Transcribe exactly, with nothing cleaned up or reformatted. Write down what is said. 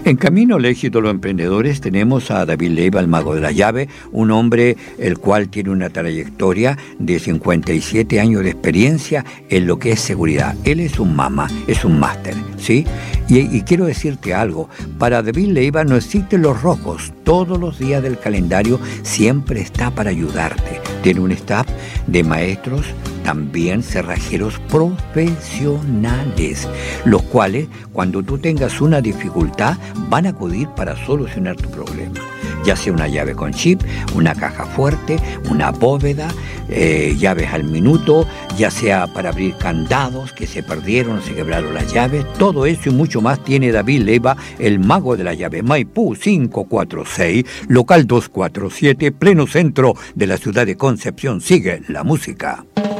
En camino al éxito de los emprendedores tenemos a David Leiva, el mago de la llave, un hombre el cual tiene una trayectoria de cincuenta y siete años de experiencia en lo que es seguridad. Él es un mama, es un máster, ¿sí? Y, y quiero decirte algo, para David Leiva no existen los rojos, todos los días del calendario siempre está para ayudarte. Tiene un staff de maestros, también cerrajeros profesionales, los cuales, cuando tú tengas una dificultad, van a acudir para solucionar tu problema. Ya sea una llave con chip, una caja fuerte, una bóveda, eh, llaves al minuto, ya sea para abrir candados que se perdieron o se quebraron las llaves, todo eso y mucho más tiene David Leiva, el mago de la llave. Maipú cinco cuatro seis, local dos cuatro siete, pleno centro de la ciudad de Concepción. Sigue la música.